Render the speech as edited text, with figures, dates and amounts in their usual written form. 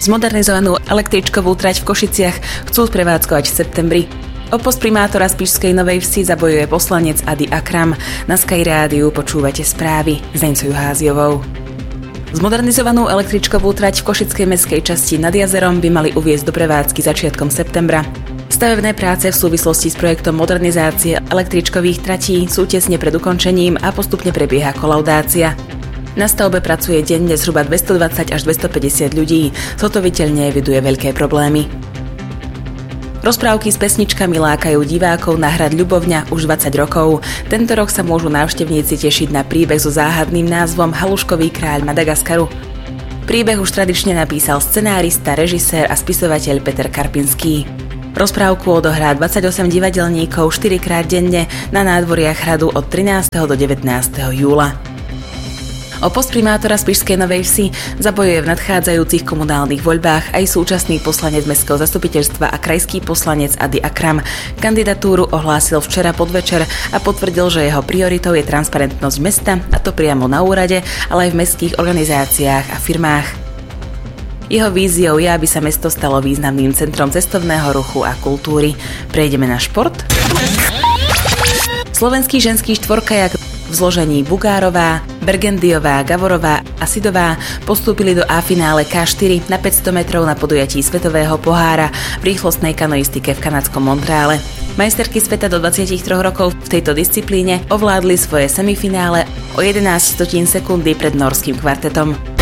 Zmodernizovanú električkovú trať v Košiciach chcú prevádzkovať v septembri. O post primátora Spišskej Novej Vsi zabojuje poslanec Adi Akram. Na Sky Rádiu počúvate správy s Deňcou Háziovou. Zmodernizovanú električkovú trať v košickej mestskej časti nad jazerom by mali uviesť do prevádzky začiatkom septembra. Stavebné práce v súvislosti s projektom modernizácie električkových tratí sú tesne pred ukončením a postupne prebieha kolaudácia. Na stavbe pracuje denne zhruba 220 až 250 ľudí. Zhotoviteľ neeviduje veľké problémy. Rozprávky s pesničkami lákajú divákov na hrad Ľubovňa už 20 rokov. Tento rok sa môžu návštevníci tešiť na príbeh so záhadným názvom Haluškový kráľ Madagaskaru. Príbeh už tradične napísal scenárista, režisér a spisovateľ Peter Karpinský. Rozprávku odohrá 28 divadelníkov 4-krát denne na nádvoriach hradu od 13. do 19. júla. O post primátora Spišskej Novej Vsi zabojuje v nadchádzajúcich komunálnych voľbách aj súčasný poslanec mestského zastupiteľstva a krajský poslanec Adi Akram. Kandidatúru ohlásil včera podvečer a potvrdil, že jeho prioritou je transparentnosť mesta, a to priamo na úrade, ale aj v mestských organizáciách a firmách. Jeho víziou je, aby sa mesto stalo významným centrom cestovného ruchu a kultúry. Prejdeme na šport. Slovenský ženský štvorkajak v zložení Bugárová, Bergendiová, Gavorová a Sidová postúpili do A-finále K4 na 500 metrov na podujatí Svetového pohára v rýchlostnej kanoistike v kanadskom Montreale. Majsterky sveta do 23 rokov v tejto disciplíne ovládli svoje semifinále o 11 stotín sekundy pred norským kvartetom.